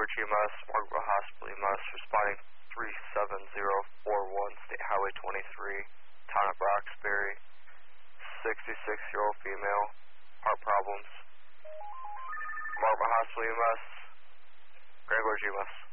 GMS, Margaret Hospital EMS, responding 37041, State Highway 23, town of Roxbury, 66-year-old female, heart problems. Margaret Hospital EMS, Grand Gorge EMS.